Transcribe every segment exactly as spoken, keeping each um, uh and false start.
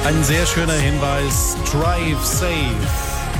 Ein sehr schöner Hinweis. Drive safe.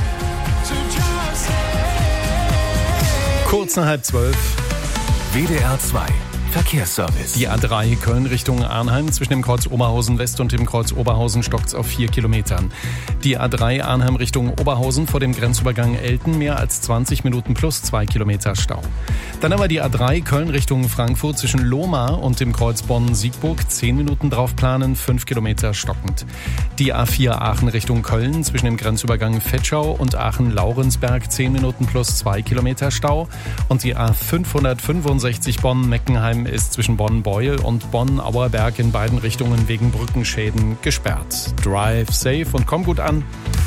Kurz nach halb zwölf. W D R zwei Verkehrsservice. Die A drei Köln Richtung Arnheim. Zwischen dem Kreuz Oberhausen West und dem Kreuz Oberhausen stockt's auf vier Kilometern. Die A drei Arnheim Richtung Oberhausen vor dem Grenzübergang Elten. Mehr als zwanzig Minuten plus zwei Kilometer Stau. Dann aber die A drei Köln Richtung Frankfurt zwischen Lohmar und dem Kreuz Bonn-Siegburg. zehn Minuten drauf planen, fünf Kilometer stockend. Die A vier Aachen Richtung Köln zwischen dem Grenzübergang Vetschau und Aachen-Laurensberg. zehn Minuten plus zwei Kilometer Stau. Und die A fünfhundertfünfundsechzig Bonn-Meckenheim ist zwischen Bonn-Beuel und Bonn-Auerberg in beiden Richtungen wegen Brückenschäden gesperrt. Drive safe und komm gut an.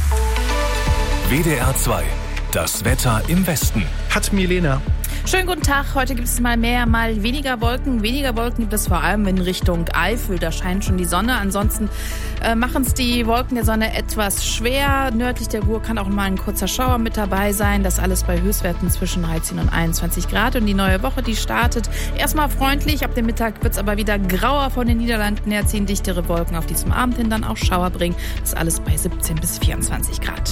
W D R zwei, das Wetter im Westen. Hat Milena. Schönen guten Tag. Heute gibt es mal mehr, mal weniger Wolken. Weniger Wolken gibt es vor allem in Richtung Eifel. Da scheint schon die Sonne. Ansonsten äh, machen es die Wolken der Sonne etwas schwer. Nördlich der Ruhr kann auch mal ein kurzer Schauer mit dabei sein. Das alles bei Höchstwerten zwischen dreizehn und einundzwanzig Grad. Und die neue Woche, die startet erstmal freundlich. Ab dem Mittag wird es aber wieder grauer von den Niederlanden her. Ziehen dichtere Wolken, auf die zum Abend hin dann auch Schauer bringen. Das alles bei siebzehn bis vierundzwanzig Grad.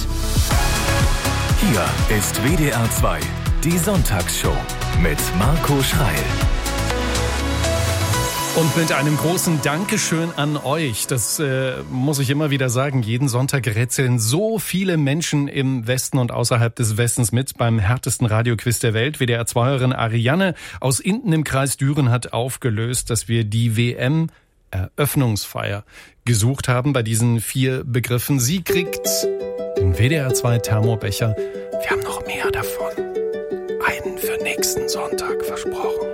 Hier ist W D R zwei. Die Sonntagsshow mit Marco Schreil. Und mit einem großen Dankeschön an euch. Das äh, muss ich immer wieder sagen. Jeden Sonntag rätseln so viele Menschen im Westen und außerhalb des Westens mit beim härtesten Radioquiz der Welt. W D R zwei-Hörerin Ariane aus Inten im Kreis Düren hat aufgelöst, dass wir die W M-Eröffnungsfeier gesucht haben bei diesen vier Begriffen. Sie kriegt den W D R zwei Thermobecher. Wir haben noch mehr davon. Einen für nächsten Sonntag versprochen.